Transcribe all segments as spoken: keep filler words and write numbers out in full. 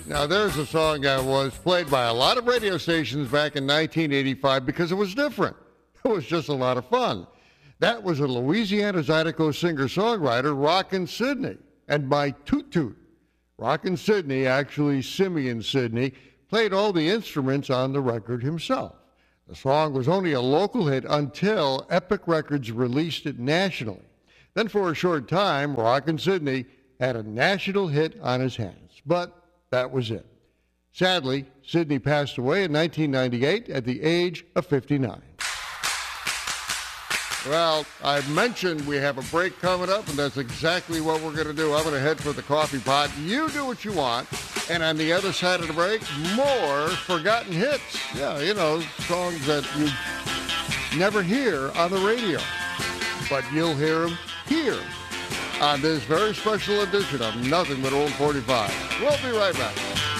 Now, there's a song that was played by a lot of radio stations back in nineteen eighty-five because it was different. It was just a lot of fun. That was a Louisiana Zydeco singer-songwriter, Rockin' Sidney, and by Toot Toot. Rockin' Sidney, actually Simeon Sidney, played all the instruments on the record himself. The song was only a local hit until Epic Records released it nationally. Then for a short time, Rockin' Sidney had a national hit on his hands, but that was it. Sadly, Sidney passed away in nineteen ninety-eight at the age of fifty-nine. Well, I mentioned we have a break coming up, and that's exactly what we're going to do. I'm going to head for the coffee pot. You do what you want. And on the other side of the break, more forgotten hits. Yeah, you know, songs that you never hear on the radio. But you'll hear them here on this very special edition of Nothing But Old forty-five. We'll be right back.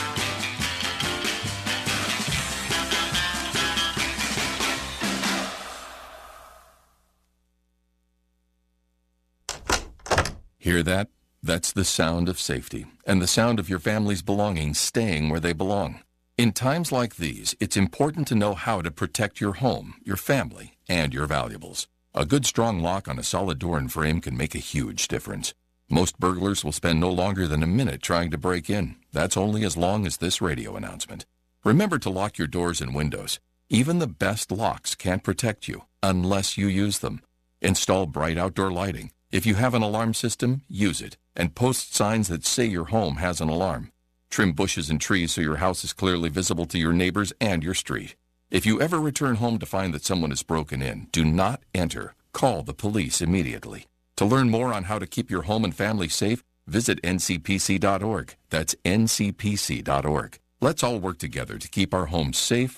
Hear that? That's the sound of safety, and the sound of your family's belongings staying where they belong. In times like these, it's important to know how to protect your home, your family, and your valuables. A good strong lock on a solid door and frame can make a huge difference. Most burglars will spend no longer than a minute trying to break in. That's only as long as this radio announcement. Remember to lock your doors and windows. Even the best locks can't protect you unless you use them. Install bright outdoor lighting. If you have an alarm system, use it, and post signs that say your home has an alarm. Trim bushes and trees so your house is clearly visible to your neighbors and your street. If you ever return home to find that someone has broken in, do not enter. Call the police immediately. To learn more on how to keep your home and family safe, visit N C P C dot org. That's N C P C dot org. Let's all work together to keep our homes safe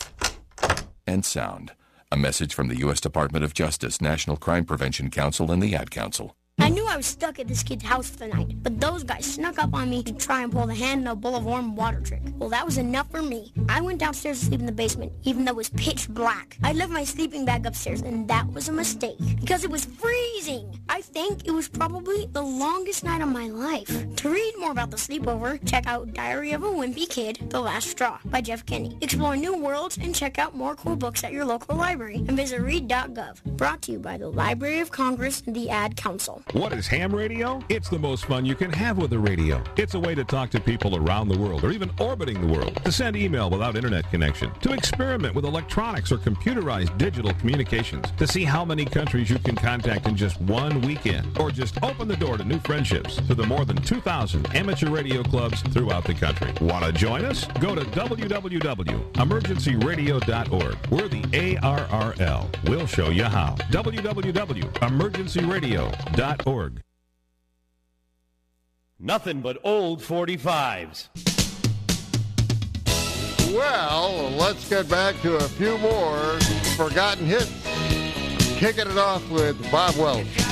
and sound. A message from the U S Department of Justice, National Crime Prevention Council, and the Ad Council. I knew I was stuck at this kid's house for the night, but those guys snuck up on me to try and pull the hand in a bowl of warm water trick. Well, that was enough for me. I went downstairs to sleep in the basement, even though it was pitch black. I left my sleeping bag upstairs, and that was a mistake, because it was freezing. I think it was probably the longest night of my life. To read more about the sleepover, check out Diary of a Wimpy Kid, The Last Straw by Jeff Kinney. Explore new worlds and check out more cool books at your local library, and visit read dot gov. Brought to you by the Library of Congress and the Ad Council. What is ham radio? It's the most fun you can have with a radio. It's a way to talk to people around the world or even orbiting the world, to send email without internet connection, to experiment with electronics or computerized digital communications, to see how many countries you can contact in just one weekend, or just open the door to new friendships to the more than two thousand amateur radio clubs throughout the country. Want to join us? Go to w w w dot emergency radio dot org. We're the A R R L. We'll show you how. w w w dot emergency radio dot org. Nothing but old forty-fives. Well, let's get back to a few more forgotten hits. Kicking it off with Bob Welch.